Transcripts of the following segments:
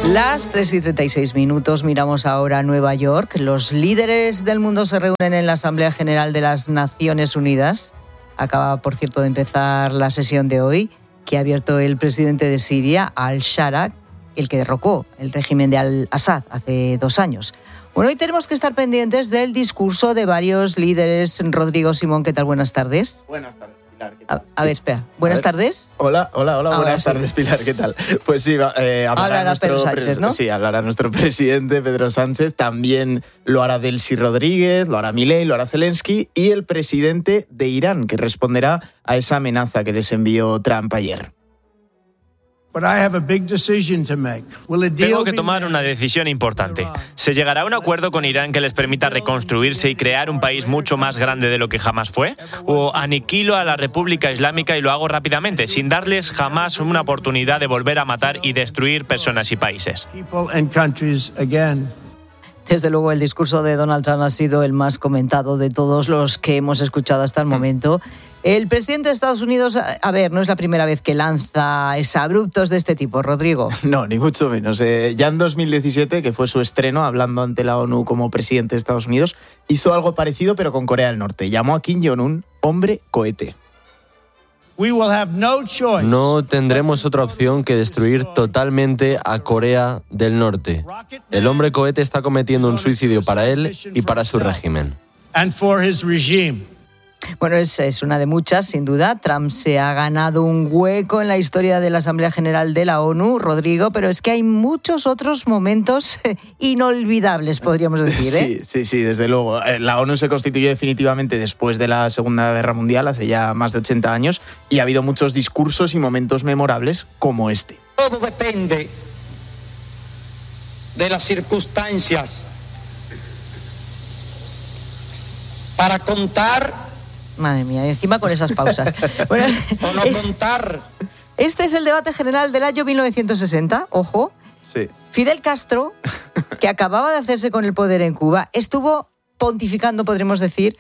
Las 3:36, miramos ahora a Nueva York. Los líderes del mundo se reúnen en la Asamblea General de las Naciones Unidas. Acaba, por cierto, de empezar la sesión de hoy, que ha abierto el presidente de Siria, al-Shara, el que derrocó el régimen de al-Assad hace 2 años. Bueno, hoy tenemos que estar pendientes del discurso de varios líderes. Rodrigo Simón, ¿qué tal? Buenas tardes. Buenas tardes, Pilar. ¿Qué tal? A ver, espera. Buenas tardes. Hola. Buenas tardes, Pilar. ¿Qué tal? Pues sí, hablará Pedro Sánchez, ¿no? Sí, hablará nuestro presidente, Pedro Sánchez. También lo hará Delcy Rodríguez, lo hará Milei, lo hará Zelensky y el presidente de Irán, que responderá a esa amenaza que les envió Trump ayer. Tengo que tomar una decisión importante. ¿Se llegará a un acuerdo con Irán que les permita reconstruirse y crear un país mucho más grande de lo que jamás fue? ¿O aniquilo a la República Islámica y lo hago rápidamente, sin darles jamás una oportunidad de volver a matar y destruir personas y países? Desde luego, el discurso de Donald Trump ha sido el más comentado de todos los que hemos escuchado hasta el momento. El presidente de Estados Unidos, no es la primera vez que lanza exabruptos de este tipo, Rodrigo. No, ni mucho menos. Ya en 2017, que fue su estreno, hablando ante la ONU como presidente de Estados Unidos, hizo algo parecido pero con Corea del Norte. Llamó a Kim Jong-un hombre cohete. No tendremos otra opción que destruir totalmente a Corea del Norte. El hombre cohete está cometiendo un suicidio para él y para su régimen. Bueno, es una de muchas, sin duda. Trump se ha ganado un hueco en la historia de la Asamblea General de la ONU, Rodrigo, pero es que hay muchos otros momentos inolvidables, podríamos decir, ¿eh? Sí, desde luego. La ONU se constituyó definitivamente después de la Segunda Guerra Mundial, hace ya más de 80 años, y ha habido muchos discursos y momentos memorables como este. Todo depende de las circunstancias. Para contar... Madre mía, encima con esas pausas. Bueno, este es el debate general del año 1960, ojo. Sí. Fidel Castro, que acababa de hacerse con el poder en Cuba, estuvo pontificando, podríamos decir,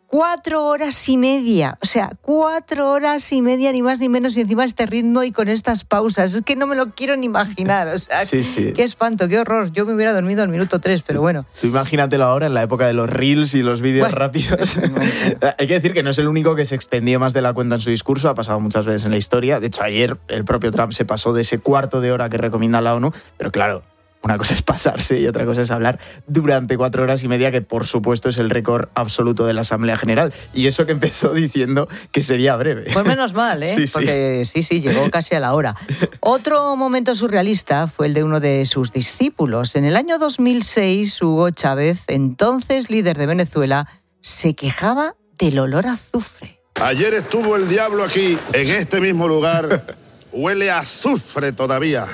4 horas y media. O sea, 4 horas y media, ni más ni menos, y encima este ritmo y con estas pausas. Es que no me lo quiero ni imaginar. O sea, sí. Qué espanto, qué horror. Yo me hubiera dormido al minuto 3, pero bueno. Tú imagínatelo ahora en la época de los reels y los vídeos rápidos. Hay que decir que no es el único que se extendió más de la cuenta en su discurso. Ha pasado muchas veces en la historia. De hecho, ayer el propio Trump se pasó de ese cuarto de hora que recomienda la ONU. Pero claro, una cosa es pasarse y otra cosa es hablar durante 4 horas y media, que por supuesto es el récord absoluto de la Asamblea General. Y eso que empezó diciendo que sería breve. Pues menos mal, ¿eh? Sí. Porque sí, llegó casi a la hora. Otro momento surrealista fue el de uno de sus discípulos. En el año 2006, Hugo Chávez, entonces líder de Venezuela, se quejaba del olor a azufre. Ayer estuvo el diablo aquí, en este mismo lugar. Huele a azufre todavía.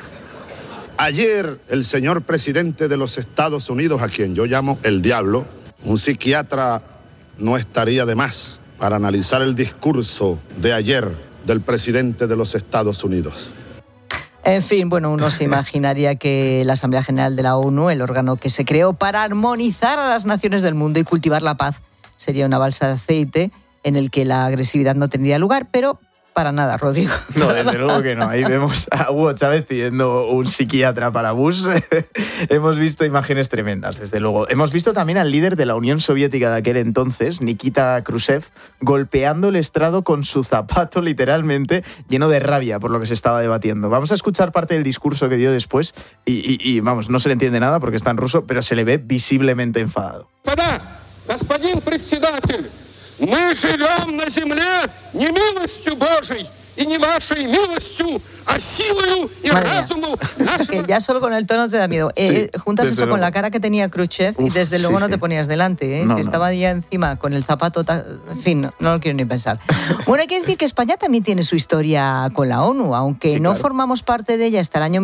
Ayer, el señor presidente de los Estados Unidos, a quien yo llamo el diablo, un psiquiatra no estaría de más para analizar el discurso de ayer del presidente de los Estados Unidos. En fin, bueno, uno se imaginaría que la Asamblea General de la ONU, el órgano que se creó para armonizar a las naciones del mundo y cultivar la paz, sería una balsa de aceite en el que la agresividad no tendría lugar, pero... Para nada, Rodrigo. No, desde luego que no. Ahí vemos a Hugo Chávez pidiendo un psiquiatra para Bush. Hemos visto imágenes tremendas, desde luego. Hemos visto también al líder de la Unión Soviética de aquel entonces, Nikita Khrushchev, golpeando el estrado con su zapato, literalmente, lleno de rabia por lo que se estaba debatiendo. Vamos a escuchar parte del discurso que dio después y vamos, no se le entiende nada porque está en ruso, pero se le ve visiblemente enfadado. Господин председатель, мы живем на земле не милостью Божией и не вашей милостью, а силою y разумом. Es que ya solo con el tono te da miedo. Juntas eso con la cara que tenía Khrushchev y desde luego no te ponías delante. Si estaba ya encima con el zapato, en fin, no lo quiero ni pensar. Bueno, hay que decir que España también tiene su historia con la ONU, aunque no formamos parte de ella hasta el año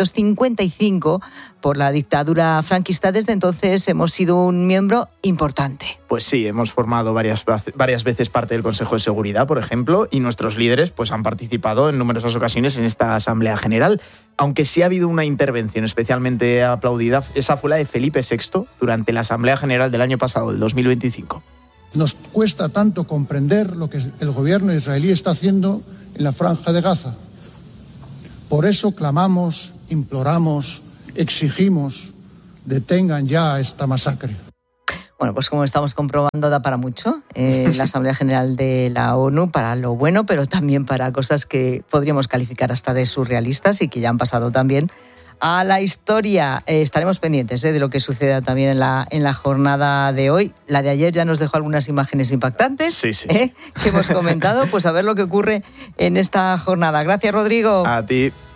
1955 por la dictadura franquista. Desde entonces hemos sido un miembro importante. Pues sí, hemos formado varias veces parte del Consejo de Seguridad, por ejemplo, y nuestros líderes pues han participado en numerosas ocasiones en esta Asamblea General. Aunque sí ha habido una intervención especialmente aplaudida, esa fue la de Felipe VI durante la Asamblea General del año pasado, el 2025. Nos cuesta tanto comprender lo que el gobierno israelí está haciendo en la Franja de Gaza. Por eso clamamos, imploramos exigimos detengan ya esta masacre. Bueno, pues como estamos comprobando, da para mucho la Asamblea General de la ONU, para lo bueno, pero también para cosas que podríamos calificar hasta de surrealistas y que ya han pasado también a la historia. Estaremos pendientes de lo que suceda también en la jornada de hoy. La de ayer ya nos dejó algunas imágenes impactantes sí. Que hemos comentado. Pues a ver lo que ocurre en esta jornada. Gracias, Rodrigo. A ti.